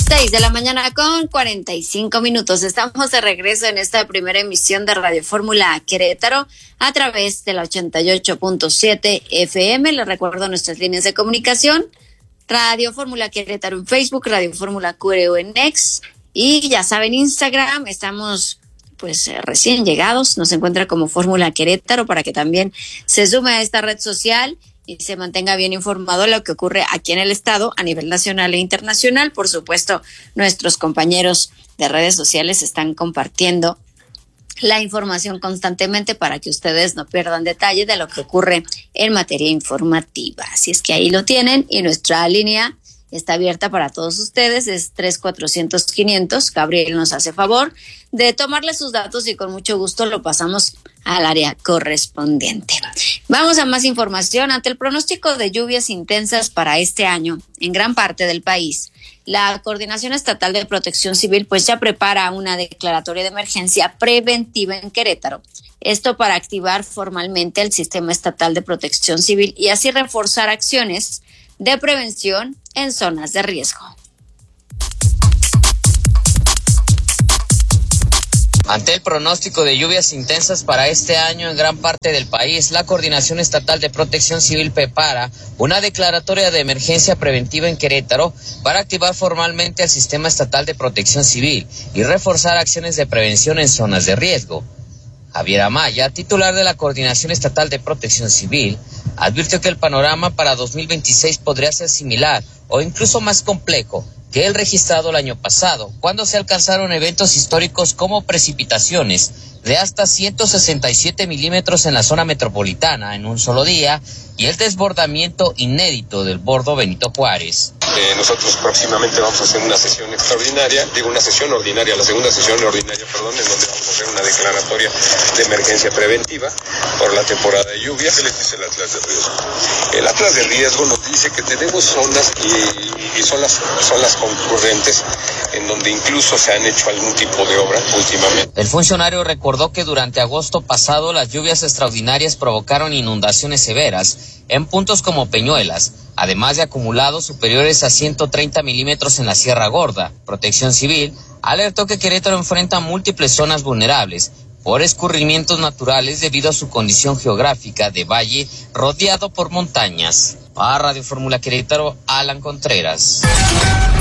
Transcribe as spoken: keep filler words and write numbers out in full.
seis de la mañana con cuarenta y cinco minutos. Estamos de regreso en esta primera emisión de Radio Fórmula Querétaro a través de la ochenta y ocho punto siete F M. Les recuerdo nuestras líneas de comunicación: Radio Fórmula Querétaro en Facebook, Radio Fórmula Q R U en X, y ya saben, Instagram. Estamos pues eh, recién llegados, nos encuentra como Fórmula Querétaro para que también se sume a esta red social y se mantenga bien informado de lo que ocurre aquí en el estado a nivel nacional e internacional. Por supuesto, nuestros compañeros de redes sociales están compartiendo la información constantemente para que ustedes no pierdan detalle de lo que ocurre en materia informativa. Así es que ahí lo tienen, y nuestra línea está abierta para todos ustedes, es tres cuatrocientos quinientos. Gabriel nos hace favor de tomarle sus datos y con mucho gusto lo pasamos al área correspondiente. Vamos a más información. Ante el pronóstico de lluvias intensas para este año en gran parte del país, la Coordinación Estatal de Protección Civil pues ya prepara una declaratoria de emergencia preventiva en Querétaro. Esto para activar formalmente el Sistema Estatal de Protección Civil y así reforzar acciones de prevención en zonas de riesgo. Ante el pronóstico de lluvias intensas para este año en gran parte del país, la Coordinación Estatal de Protección Civil prepara una declaratoria de emergencia preventiva en Querétaro para activar formalmente el Sistema Estatal de Protección Civil y reforzar acciones de prevención en zonas de riesgo. Javier Amaya, titular de la Coordinación Estatal de Protección Civil, advirtió que el panorama para dos mil veintiséis podría ser similar o incluso más complejo que el registrado el año pasado, cuando se alcanzaron eventos históricos como precipitaciones de hasta ciento sesenta y siete milímetros en la zona metropolitana en un solo día y el desbordamiento inédito del bordo Benito Juárez. Eh, nosotros próximamente vamos a hacer una sesión extraordinaria, digo una sesión ordinaria, la segunda sesión ordinaria, perdón, en donde vamos a hacer una declaratoria de emergencia preventiva por la temporada de lluvias. ¿Qué les dice el Atlas de Riesgo? El Atlas de Riesgo nos dice que tenemos zonas y, y son las son las concurrentes en donde incluso se han hecho algún tipo de obra últimamente. El funcionario recordó que durante agosto pasado las lluvias extraordinarias provocaron inundaciones severas en puntos como Peñuelas, además de acumulados superiores a ciento treinta milímetros en la Sierra Gorda. Protección Civil alertó que Querétaro enfrenta múltiples zonas vulnerables por escurrimientos naturales debido a su condición geográfica de valle rodeado por montañas. Para Radio Fórmula Querétaro, Alan Contreras.